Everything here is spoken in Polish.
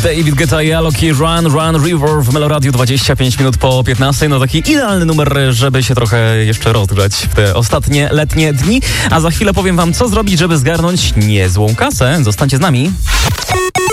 David Guetta i Alok, Run River w Meloradiu 25 minut po 15. No taki idealny numer, żeby się trochę jeszcze rozgrzać w te ostatnie letnie dni. A za chwilę powiem wam, co zrobić, żeby zgarnąć niezłą kasę. Zostańcie z nami.